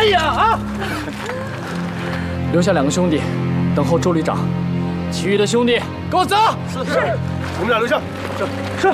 意啊！留下2个兄弟，等候周旅长。其余的兄弟，跟我走。 是，你们俩留下。是。